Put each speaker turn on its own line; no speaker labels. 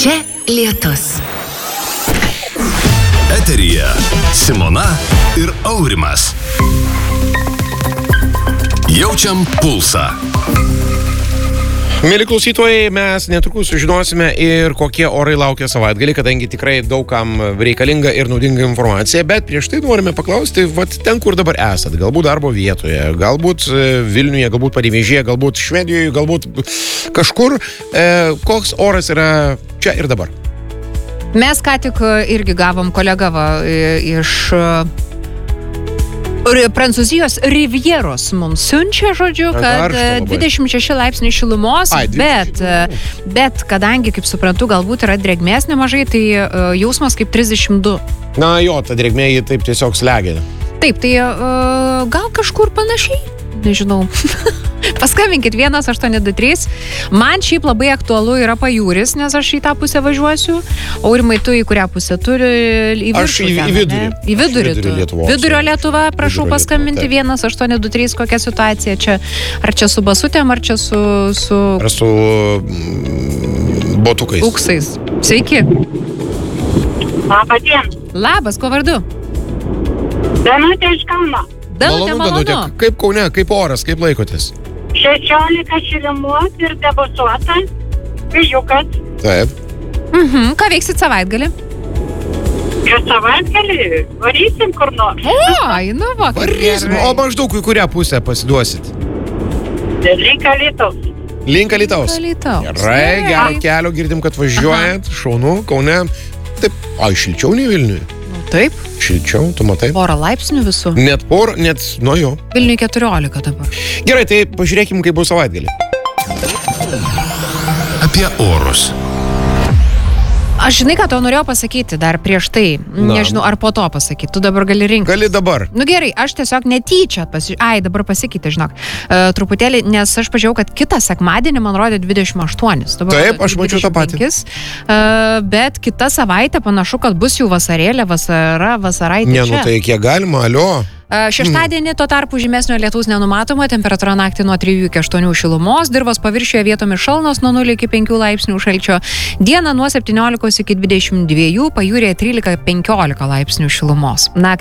Čia lietus.
Eteryje Simona ir Aurimas. Jaučiam pulsą.
Mėly klausytojai, mes netrukus sužinosime ir kokie orai laukia savaitgalį, kadangi tikrai daugam reikalinga ir naudinga informacija, bet prieš tai norime paklausti, vat ten, kur dabar esat, galbūt darbo vietoje, galbūt Vilniuje, galbūt Panevėžyje, galbūt Švedijoje, galbūt kažkur, koks oras yra čia ir dabar.
Mes ką tik irgi gavom kolegą iš Prancūzijos Rivieros mums siunčia, žodžiu, kad 26 laipsnių šilumos, bet kadangi, kaip suprantu, galbūt yra drėgmės nemažai, tai jausmas kaip 32.
Na jo, ta drėgmė jį taip tiesiog slegia.
Taip, tai gal kažkur panašiai, nežinau. Paskambinkit 1823. Man šiaip labai aktualu yra Pajūris, nes aš į tą pusę važiuosiu. Aurimai, tu į kurią pusę turi?
Aš į vidurį.
Į vidurį
Lietuvos.
Vidurio Lietuva, prašau paskambinti 1823, kokia situacija čia. Ar čia su basutėm, ar čia su...
Ar su botukais.
Uksais. Sveiki.
Labadien.
Labas, kuo vardu?
Danutė iš Kauno.
Malonu.
Kaip Kaune, kaip oras, kaip laikotės?
16 šilumos ir debesuota. Vyžiukas.
Taip.
Ką veiksit savaitgalį?
Ir savaitgalį varysim kur nors.
Oi, nu va.
Varysim, o maždaug į kurią pusę pasiduosit?
Link Alytaus.
Link Alytaus. Gerai, gero kelio, girdim, kad važiuojat, šaunu, Kaune. Taip, šilčiau nei Vilniuje.
Taip.
Šilčiau, tu matai?
Porą laipsnių visų.
Net porą, net, nu jo.
Vilniuje 14 dabar.
Gerai, tai pažiūrėkim, kaip bus savaitgalį.
Apie orus.
Aš žinai, ką tau norėjau pasakyti dar prieš tai. Nežinau, ar po to pasakyti. Tu dabar gali rinktis.
Gali dabar.
Nu gerai, aš tiesiog netyčia dabar pasikeitė, žinok. Truputėlį, nes aš pažiūrėjau, kad kitą sekmadienį man rodė 28. Dabar
taip, aš mačiau tą patį.
Bet kitą savaitę panašu, kad bus jau vasarėlė, vasaraitė čia.
Ne, nu tai kiek galima, alio.
Šeštadienį tuo tarpu žymesnio lietaus nenumatoma, temperatūra naktį nuo 3 iki 8 šilumos, dirvos paviršiuje vietomis šalnos nuo 0 iki 5 laipsnių šalčio, dieną nuo 17 iki 22, pajūryje 13-15 laipsnių šilumos.